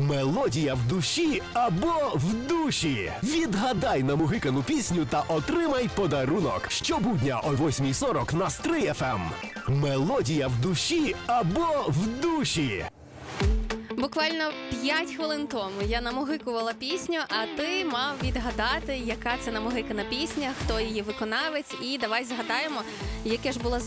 Мелодія в душі або в душі. Відгадай намугикану пісню та отримай подарунок. Щобудня о 8:40 на Стрий ФМ. Мелодія в душі або в душі. Буквально 5 хвилин тому я намугикувала пісню, а ти мав відгадати, яка це намугикана пісня, хто її виконавець. І давай згадаємо, яке ж було